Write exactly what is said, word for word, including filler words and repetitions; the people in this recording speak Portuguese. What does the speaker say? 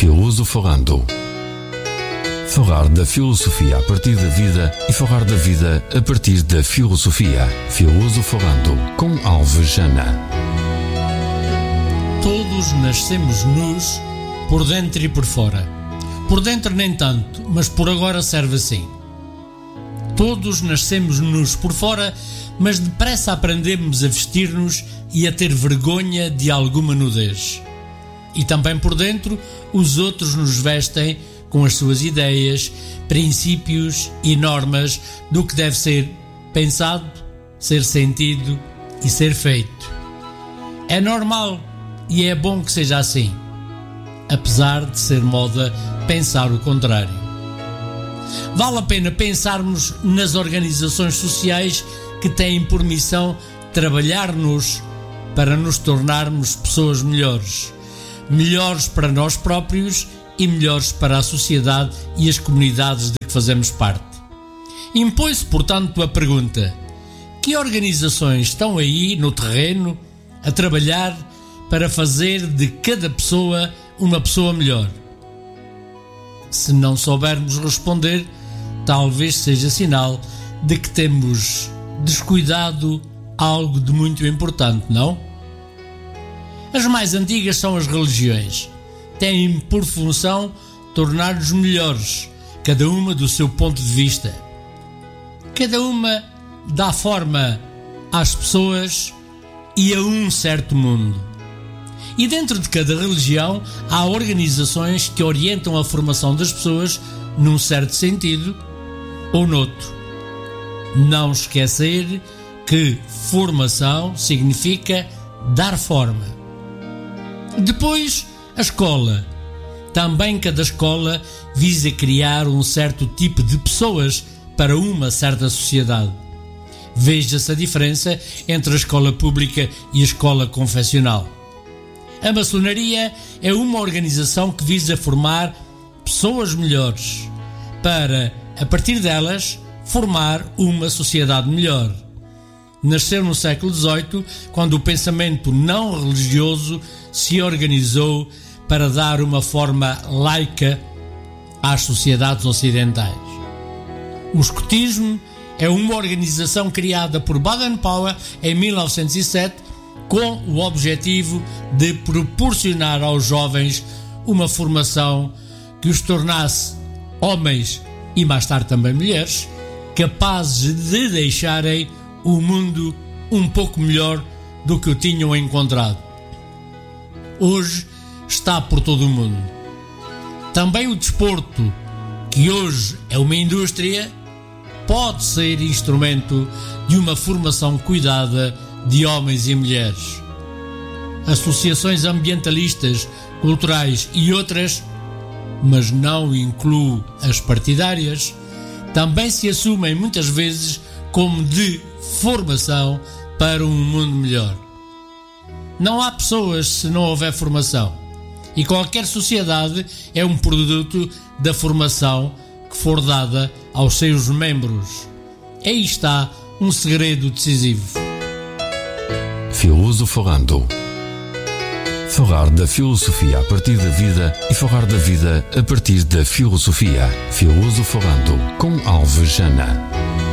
Filosofando. Falar da filosofia a partir da vida e falar da vida a partir da filosofia. Filosofando com Alvejana. Todos nascemos nus, por dentro e por fora. Por dentro nem tanto, mas por agora serve assim. Todos nascemos nus por fora, mas depressa aprendemos a vestir-nos e a ter vergonha de alguma nudez. E também por dentro, os outros nos vestem com as suas ideias, princípios e normas do que deve ser pensado, ser sentido e ser feito. É normal e é bom que seja assim, apesar de ser moda pensar o contrário. Vale a pena pensarmos nas organizações sociais que têm por missão trabalhar-nos para nos tornarmos pessoas melhores. Melhores para nós próprios e melhores para a sociedade e as comunidades de que fazemos parte. Impõe-se, portanto, a pergunta: que organizações estão aí no terreno a trabalhar para fazer de cada pessoa uma pessoa melhor? Se não soubermos responder, talvez seja sinal de que temos descuidado algo de muito importante, não? As mais antigas são as religiões. Têm por função tornar-nos melhores, cada uma do seu ponto de vista. Cada uma dá forma às pessoas e a um certo mundo. E dentro de cada religião há organizações que orientam a formação das pessoas num certo sentido ou noutro. Não esquecer que formação significa dar forma. Depois, a escola. Também cada escola visa criar um certo tipo de pessoas para uma certa sociedade. Veja-se a diferença entre a escola pública e a escola confessional. A maçonaria é uma organização que visa formar pessoas melhores para, a partir delas, formar uma sociedade melhor. Nasceu no século dezoito, quando o pensamento não religioso se organizou para dar uma forma laica às sociedades ocidentais. O escotismo é uma organização criada por Baden-Powell em mil novecentos e sete com o objetivo de proporcionar aos jovens uma formação que os tornasse homens e mais tarde também mulheres, capazes de deixarem o mundo um pouco melhor do que o tinham encontrado. Hoje está por todo o mundo. Também o desporto, que hoje é uma indústria, pode ser instrumento de uma formação cuidada de homens e mulheres. Associações ambientalistas, culturais e outras, mas não incluo as partidárias, também se assumem muitas vezes como de formação para um mundo melhor. Não há pessoas se não houver formação, e qualquer sociedade é um produto da formação que for dada aos seus membros. Aí está um segredo decisivo. Filosofando. Falar da filosofia a partir da vida e falar da vida a partir da filosofia. Filosofando com Alvejana.